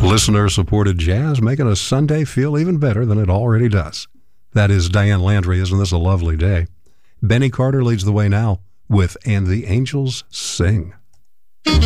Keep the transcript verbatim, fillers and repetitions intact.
Listener-supported jazz, making a Sunday feel even better than it already does. That is Diane Landry. Isn't this a lovely day? Benny Carter leads the way now with And the Angels Sing.